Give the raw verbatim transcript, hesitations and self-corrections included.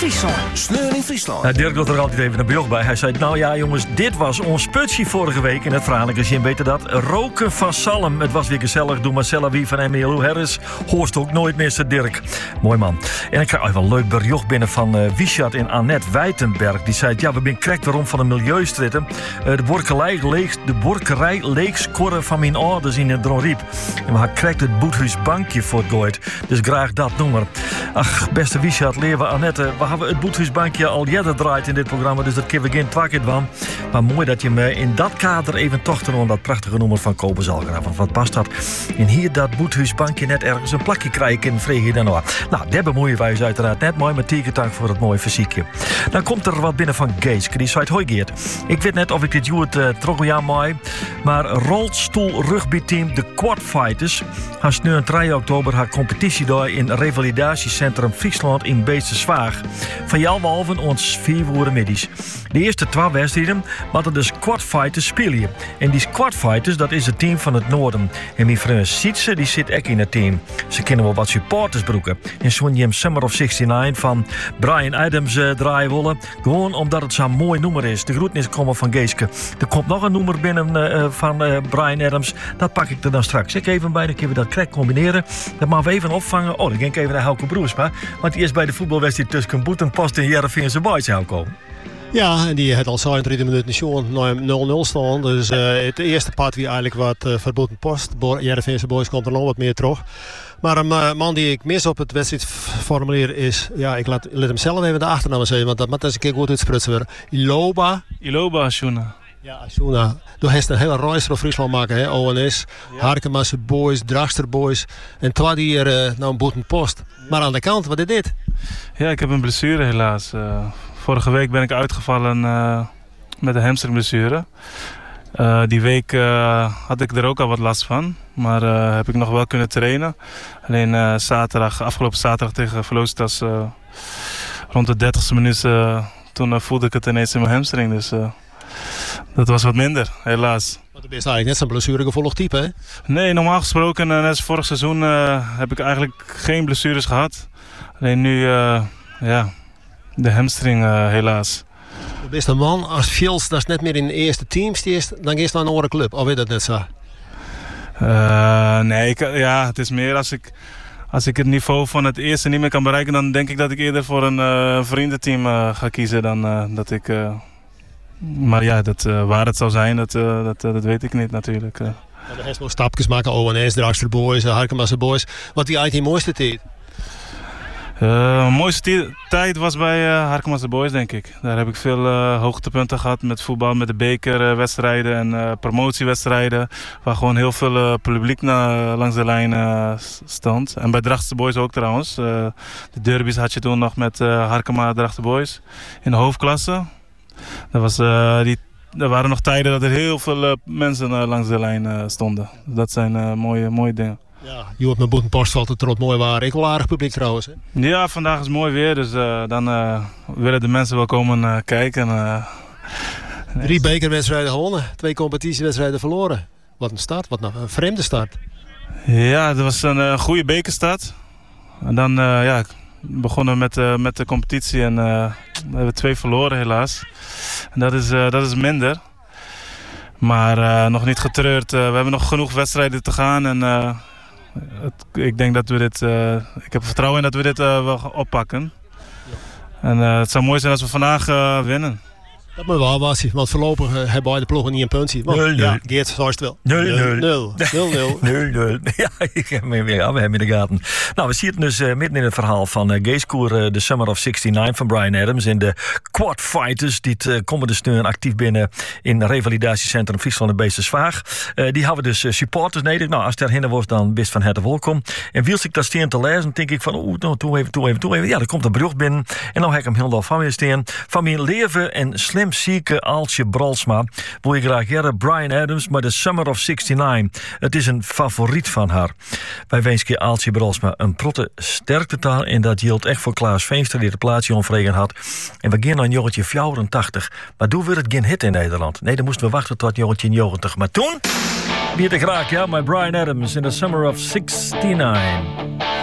Friesland. Sneeuw in Friesland. Nou, Dirk doet er altijd even een beeld bij. Hij zei, nou ja jongens, dit was ons putje vorige week in het verhaal. Als je beter dat. Roken van Salm. Het was weer gezellig. Doe Marcella Wie van Emiel Harris. Hoorst ook nooit mister Dirk. Mooi man. En ik krijg oh, wel een leuk bericht binnen van uh, Wiesjat en Annette Wijtenberg. Die zei, ja, we zijn krekt waarom van een milieustritten. Uh, de borkerij leeg, de borkerij leek scoren van mijn ouders in het Dronriep. En we hadden krekt het boethuisbankje voor het gooit. Dus graag dat nummer. Ach, beste Wiesjat, leven Annette. We hebben het boethuisbankje al eerder draait in dit programma. Dus dat kunnen we geen twakket van. Maar mooi dat je me in dat kader even tochten om dat prachtige nummer van Kopen Zalgraaf. Want wat past dat? En hier dat boethuisbankje net ergens een plakje krijgen in vreeg je dan nog. Nou, daar bemoeien wij ons uiteraard net mooi met Tiekentank voor het mooie fysiekje. Dan komt er wat binnen van Geeske. Die zei, hoi Geert. Ik weet net of ik dit joert uh, troggeljaar mooi. Maar rolstoel rugbyteam de Quadfighters had nu een drie oktober haar competitie door in revalidatiecentrum Friesland in Beesterswaag. Van jou behalve ons vier woorden middies. De eerste twee wedstrijden hadden de Quadfighters spelen. En die Quadfighters, dat is het team van het noorden. En mijn vriend Sietse, die zit ook in het team. Ze kennen wel wat supportersbroeken. En zo'n Jim Summer of negenenzestig van Bryan Adams uh, draaien willen. Gewoon omdat het zo'n mooi nummer is. De groeten is komen van Geeske. Er komt nog een nummer binnen uh, van uh, Bryan Adams. Dat pak ik er dan straks. Ik even bij, dan kunnen we dat krek combineren. Dat mag we even opvangen. Oh, dan ga ik even naar Helco Broersma. Want die is bij de voetbalwedstrijd tussen Boetenpost en Heerenveense Boys, Helco. Ja, en die had al zevenentwintig minuten show naar nul nul staan. Dus uh, het eerste part wie eigenlijk wat uh, verboden post. Heerenveense Boys komt er nog wat meer terug. Maar een uh, man die ik mis op het wedstrijdformulier is... Ja, ik laat, laat hem zelf even de achternaam zeggen, want dat moet eens een keer goed uitsprutsen worden. Iloba. Iloba Ashuna. Ja, Ashuna. Toen heeft een hele reis door Friesland maken, hè. O N S, ja. Harkemasse Boys, Dragster Boys. En twee die hier uh, nou een boetenpost. Maar aan de kant, wat is dit? Ja, ik heb een blessure helaas. Uh, vorige week ben ik uitgevallen uh, met een hamstringblessure. Uh, die week uh, had ik er ook al wat last van. Maar uh, heb ik nog wel kunnen trainen. Alleen uh, zaterdag, afgelopen zaterdag tegen Velocitas uh, rond de dertigste minuut uh, toen uh, voelde ik het ineens in mijn hamstring. Dus uh, dat was wat minder, helaas. Maar dat is eigenlijk net zo'n blessuregevolg type, hè? Nee, normaal gesproken, uh, net als vorig seizoen, uh, heb ik eigenlijk geen blessures gehad. Alleen nu, uh, ja, de hamstring uh, helaas. De beste man, als Fjels, dat is net meer in de eerste teams, die is, dan is het naar een andere club. Of is dat net zo? Uh, nee, ik, ja, het is meer als ik, als ik het niveau van het eerste niet meer kan bereiken, dan denk ik dat ik eerder voor een uh, vriendenteam uh, ga kiezen dan uh, dat ik... Uh, maar ja, dat, uh, waar het zou zijn, dat, uh, dat, uh, dat weet ik niet natuurlijk. Uh. Ja, er is nog stapjes maken, O N S, Dragster Boys, Harkemasse Boys. Wat die uit die mooiste tijd? Uh, mijn mooiste tijd was bij uh, Harkemasse Boys, denk ik. Daar heb ik veel uh, hoogtepunten gehad met voetbal, met de bekerwedstrijden en uh, promotiewedstrijden. Waar gewoon heel veel uh, publiek na, langs de lijn uh, stond. En bij Dragster Boys ook trouwens. Uh, de derbies had je toen nog met uh, Harkema Dragster Boys in de hoofdklasse. Dat was, uh, die, er waren nog tijden dat er heel veel uh, mensen uh, langs de lijn uh, stonden. Dat zijn uh, mooie, mooie dingen. Ja, je hoort mijn boetenpost valt het trot mooi waar. Ik wel aardig publiek trouwens. Hè? Ja, vandaag is mooi weer, dus uh, dan uh, willen de mensen wel komen uh, kijken. Uh, Drie bekerwedstrijden gewonnen, twee competitiewedstrijden verloren. Wat een start, wat een vreemde start. Ja, dat was een uh, goede bekerstart. En dan uh, ja, begonnen met, uh, met de competitie en uh, we hebben twee verloren helaas. En dat is, uh, dat is minder. Maar uh, nog niet getreurd. Uh, we hebben nog genoeg wedstrijden te gaan en... Uh, Het, ik denk dat we dit, uh, ik heb vertrouwen in dat we dit uh, wel gaan oppakken. Ja. En uh, het zou mooi zijn als we vandaag uh, winnen. Dat moet wel was, want voorlopig uh, hebben beide ploegen niet een puntje. Want, nul, nul. Ja, Geert, zo is het wel. nul nul. nul nul. nul nul. Ja, ik heb hem weer. Ja, we hebben in de gaten. Nou, we zitten dus uh, midden in het verhaal van uh, Geeskoer, uh, The Summer of negenenzestig van Bryan Adams. En de Quadfighters, die uh, komen dus nu actief binnen in het revalidatiecentrum Friesland en Beesterswaag. Uh, die hebben dus uh, supporters nodig. Nou, als daar hinder wordt, dan best van harte welkom. En wiels ik dat steen te lezen, denk ik van, oeh, nou, toe even, toe even, toe even. Ja, er komt een brug binnen. En dan heb ik hem heel veel van weer steen. Van mijn leven en slim zieke Aaltje Bralsma. Wil je graag jaren Bryan Adams, maar The Summer of negenenzestig. Het is een favoriet van haar. Wij wensen Aaltje Bralsma een protte sterkte taal. En dat geldt echt voor Klaas Veenstra, die de plaatsje onvregen had. En we gaan naar een jongetje vierentachtig. Maar toen werd het geen hit in Nederland. Nee, dan moesten we wachten tot jongetje negentig. Maar toen, wie het graag, ja, met Bryan Adams in The Summer of negenenzestig.